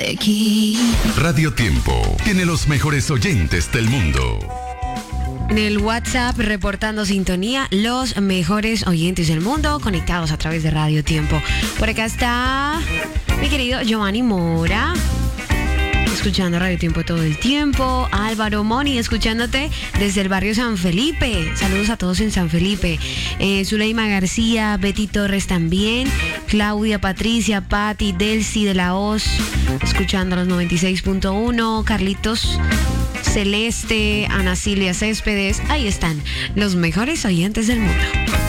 aquí. Radio Tiempo tiene los mejores oyentes del mundo. En el WhatsApp reportando sintonía, los mejores oyentes del mundo conectados a través de Radio Tiempo. Por acá está mi querido Giovanni Mora, escuchando Radio Tiempo todo el tiempo. Álvaro Moni, escuchándote desde el barrio San Felipe. Saludos a todos en San Felipe. Zuleima García, Betty Torres también. Claudia, Patricia, Patti, Delcy de la Hoz, escuchando los 96.1. Carlitos, Celeste, Ana Silvia Céspedes. Ahí están los mejores oyentes del mundo.